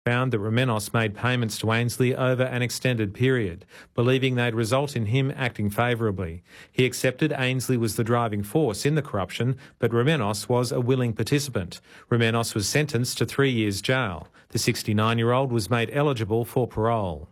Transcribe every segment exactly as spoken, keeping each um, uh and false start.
found that Remenos made payments to Ainsley over an extended period, believing they'd result in him acting favourably. He accepted Ainsley was the driving force in the corruption, but Remenos was a willing participant. Remenos was sentenced to three years jail. The sixty-nine-year-old was made eligible for parole.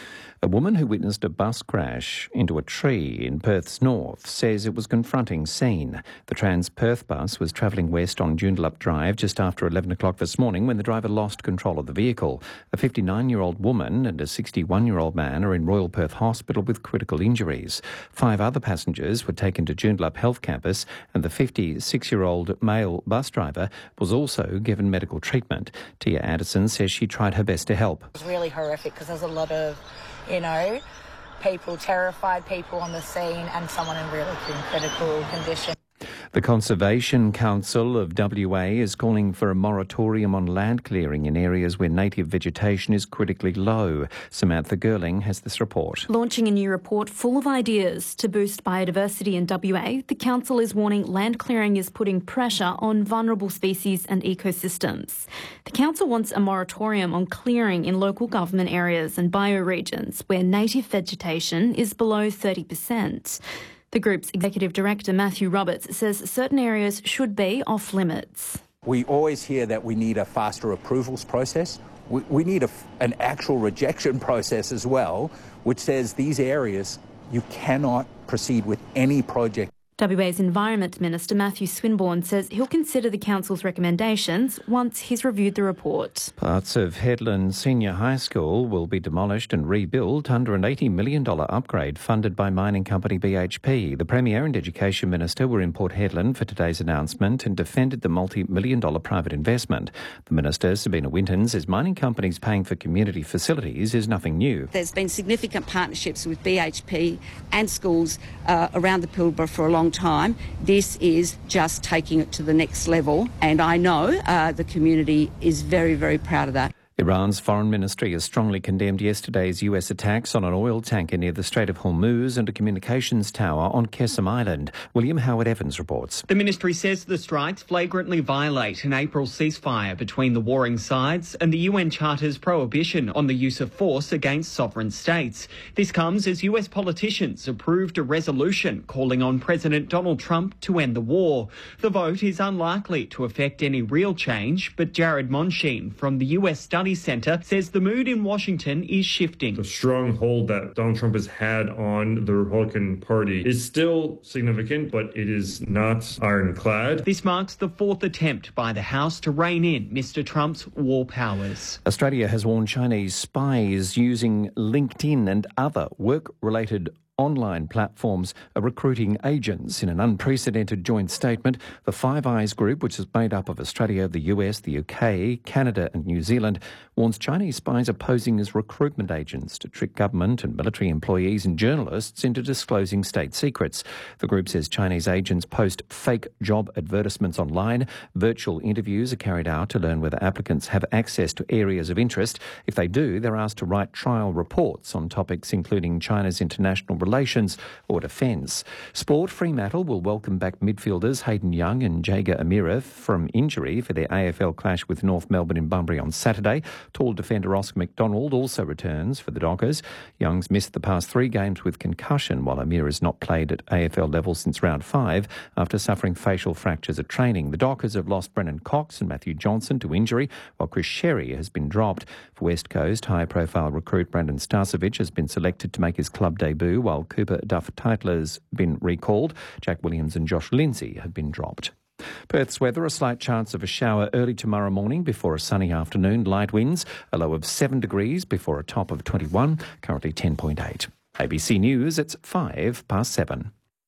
A woman who witnessed a bus crash into a tree in Perth's north says it was a confronting scene. The Trans-Perth bus was travelling west on Joondalup Drive just after eleven o'clock this morning when the driver lost control of the vehicle. A fifty-nine-year-old woman and a sixty-one-year-old man are in Royal Perth Hospital with critical injuries. Five other passengers were taken to Joondalup Health Campus and the fifty-six-year-old male bus driver was also given medical treatment. Tia Addison says she tried her best to help. It was really horrific because there's a lot of you know, people, terrified people on the scene and someone in really critical condition. The Conservation Council of W A is calling for a moratorium on land clearing in areas where native vegetation is critically low. Samantha Girling has this report. Launching a new report full of ideas to boost biodiversity in W A, the council is warning land clearing is putting pressure on vulnerable species and ecosystems. The council wants a moratorium on clearing in local government areas and bioregions where native vegetation is below thirty percent. The group's executive director, Matthew Roberts, says certain areas should be off limits. We always hear that we need a faster approvals process. We, we need a, an actual rejection process as well, which says these areas, you cannot proceed with any project. W A's Environment Minister Matthew Swinburne says he'll consider the council's recommendations once he's reviewed the report. Parts of Headland Senior High School will be demolished and rebuilt under an eighty million dollars upgrade funded by mining company B H P. The Premier and Education Minister were in Port Hedland for today's announcement and defended the multi-million dollar private investment. The Minister, Sabina Winton, says mining companies paying for community facilities is nothing new. There's been significant partnerships with B H P and schools uh, around the Pilbara for a long time. This is just taking it to the next level, and I know uh, the community is very, very proud of that. Iran's foreign ministry has strongly condemned yesterday's U S attacks on an oil tanker near the Strait of Hormuz and a communications tower on Kesem Island. William Howard Evans reports. The ministry says the strikes flagrantly violate an April ceasefire between the warring sides and the U N Charter's prohibition on the use of force against sovereign states. This comes as U S politicians approved a resolution calling on President Donald Trump to end the war. The vote is unlikely to affect any real change, but Jared Monsheen from the U S Study Centre says the mood in Washington is shifting. The strong hold that Donald Trump has had on the Republican Party is still significant, but it is not ironclad. This marks the fourth attempt by the House to rein in Mister Trump's war powers. Australia has warned Chinese spies using LinkedIn and other work-related online platforms are recruiting agents. In an unprecedented joint statement, the Five Eyes group, which is made up of Australia, the U S, the U K, Canada and New Zealand, warns Chinese spies are posing as recruitment agents to trick government and military employees and journalists into disclosing state secrets. The group says Chinese agents post fake job advertisements online. Virtual interviews are carried out to learn whether applicants have access to areas of interest. If they do, they're asked to write trial reports on topics including China's international relations or defence. Sport. Fremantle will welcome back midfielders Hayden Young and Jager Amira from injury for their A F L clash with North Melbourne in Bunbury on Saturday. Tall defender Oscar McDonald also returns for the Dockers. Young's missed the past three games with concussion, while Amira has not played at A F L level since round five after suffering facial fractures at training. The Dockers have lost Brennan Cox and Matthew Johnson to injury, while Chris Sherry has been dropped. For West Coast, high-profile recruit Brandon Starcevic has been selected to make his club debut, while Cooper Duff-Tytler has been recalled. Jack Williams and Josh Lindsay have been dropped. Perth's weather, a slight chance of a shower early tomorrow morning before a sunny afternoon. Light winds, a low of seven degrees before a top of twenty-one, currently ten point eight. A B C News, it's five past seven.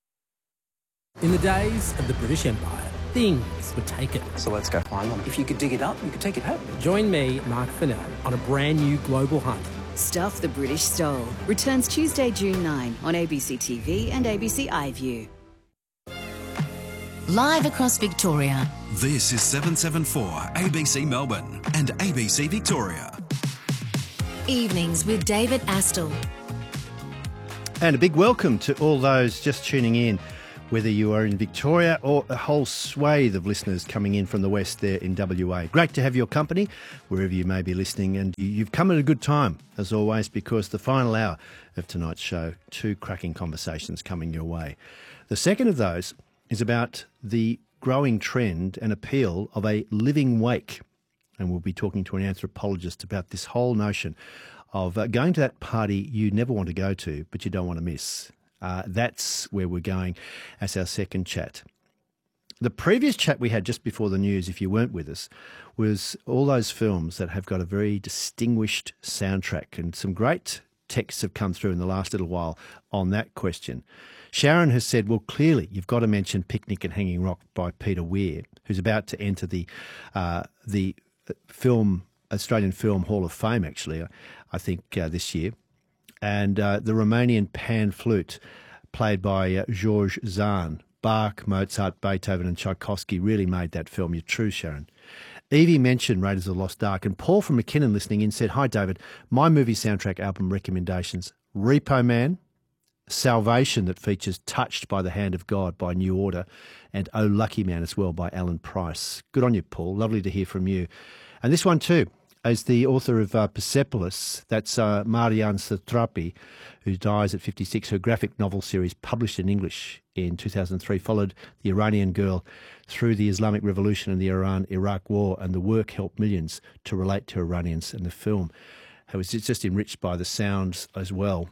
In the days of the British Empire, things were taken. So let's go find them. If you could dig it up, you could take it home. Join me, Mark Fennell, on a brand new global hunt. Stuff the British Stole returns Tuesday, June ninth on A B C T V and A B C iView. Live across Victoria. This is seven seventy-four A B C Melbourne and A B C Victoria. Evenings with David Astle. And a big welcome to all those just tuning in. whether you are in Victoria or a whole swathe of listeners coming in from the west there in W A. Great to have your company wherever you may be listening, and you've come at a good time, as always, because the final hour of tonight's show, two cracking conversations coming your way. The second of those is about the growing trend and appeal of a living wake, and we'll be talking to an anthropologist about this whole notion of uh, going to that party you never want to go to but you don't want to miss. Uh, that's where we're going as our second chat. The previous chat we had just before the news, if you weren't with us, was all those films that have got a very distinguished soundtrack, and some great texts have come through in the last little while on that question. Sharon has said, well, clearly you've got to mention Picnic at Hanging Rock by Peter Weir, who's about to enter the uh, the film Australian Film Hall of Fame, actually, I think, uh, this year. And uh, the Romanian pan flute, played by uh, George Zahn. Bach, Mozart, Beethoven and Tchaikovsky really made that film. You're true, Sharon. Evie mentioned Raiders of the Lost Ark, and Paul from McKinnon listening in said, hi, David, my movie soundtrack album recommendations, Repo Man, Salvation, that features Touched by the Hand of God by New Order, and Oh Lucky Man as well by Alan Price. Good on you, Paul. Lovely to hear from you. And this one too, as the author of uh, Persepolis, that's uh, Marianne Satrapi, who dies at fifty-six. Her graphic novel series, published in English in two thousand three, followed the Iranian girl through the Islamic Revolution and the Iran-Iraq War, and the work helped millions to relate to Iranians, and the film was just enriched by the sounds as well.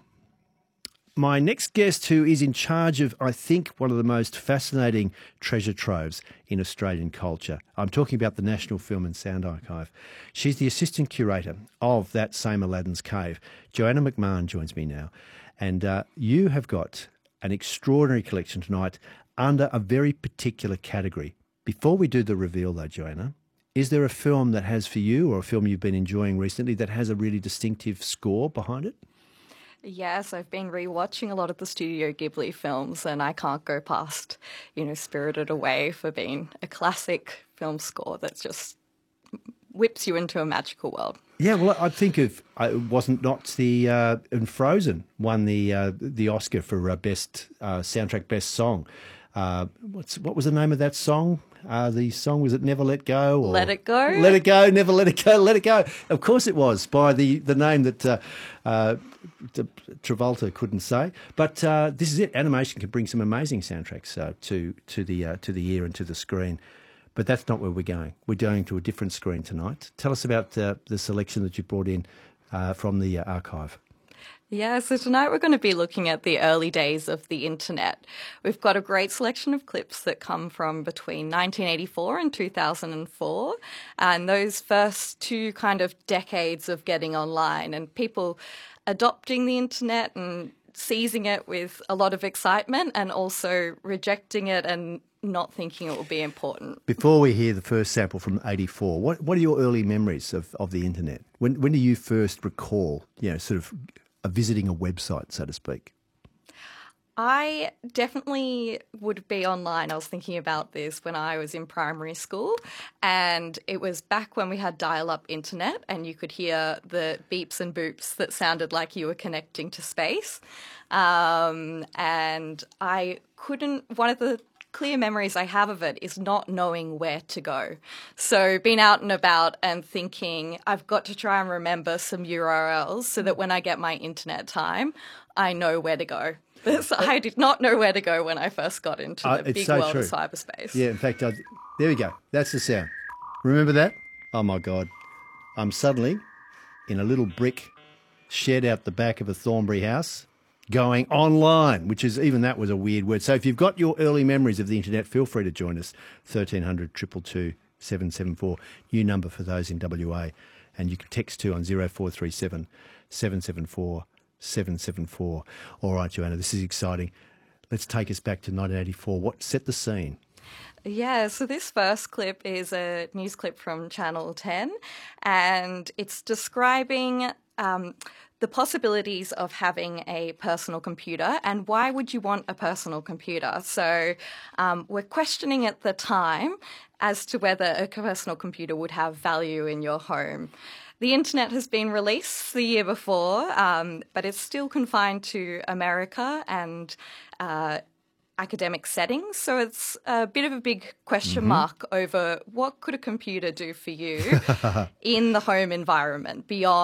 My next guest, who is in charge of, I think, one of the most fascinating treasure troves in Australian culture. I'm talking about the National Film and Sound Archive. She's the assistant curator of that same Aladdin's Cave. Joanna McMahon joins me now. And uh, you have got an extraordinary collection tonight under a very particular category. Before we do the reveal, though, Joanna, is there a film that has for you, or a film you've been enjoying recently, that has a really distinctive score behind it? Yes, I've been rewatching a lot of the Studio Ghibli films, and I can't go past, you know, Spirited Away for being a classic film score that just whips you into a magical world. Yeah, well, I think of, uh, wasn't not the, uh, and Frozen won the uh, the Oscar for uh, best uh, soundtrack, best song. Uh, what's what was the name of that song? Uh, the song, was it Never Let Go? Or Let It Go? Let It Go, Never Let It Go, Let It Go. Of course it was, by the, the name that uh, uh, Travolta couldn't say. But uh, this is it. Animation can bring some amazing soundtracks uh, to to the uh, to the ear and to the screen. But that's not where we're going. We're going to a different screen tonight. Tell us about uh, the selection that you brought in uh, from the uh, archive. Yeah, so tonight we're going to be looking at the early days of the internet. We've got a great selection of clips that come from between nineteen eighty-four and two thousand four, and those first two kind of decades of getting online and people adopting the internet and seizing it with a lot of excitement, and also rejecting it and not thinking it will be important. Before we hear the first sample from eighty-four, what what are your early memories of, of the internet? When when do you first recall, you know, sort of visiting a website, so to speak? I definitely would be online. I was thinking about this when I was in primary school, and it was back when we had dial-up internet and you could hear the beeps and boops that sounded like you were connecting to space. Um, and I couldn't, one of the clear memories I have of it is not knowing where to go. So being out and about and thinking, I've got to try and remember some U R Ls so that when I get my internet time, I know where to go. So I did not know where to go when I first got into the uh, big so world true. of cyberspace. Yeah, in fact, I, there we go. That's the sound. Remember that? Oh, my God. I'm suddenly in a little brick shed out the back of a Thornbury house, going online, which is, even that was a weird word. So if you've got your early memories of the internet, feel free to join us, thirteen hundred, two two two, seven seven four, new number for those in W A. And you can text to on zero four three seven, seven seven four, seven seven four. All right, Joanna, this is exciting. Let's take us back to nineteen eighty-four. What set the scene? Yeah, so this first clip is a news clip from Channel ten, and it's describing um, the possibilities of having a personal computer and why would you want a personal computer. So um, we're questioning at the time as to whether a personal computer would have value in your home. The internet has been released the year before, um, but it's still confined to America, and uh, academic settings. So it's a bit of a big question Mm-hmm. mark over what could a computer do for you in the home environment beyond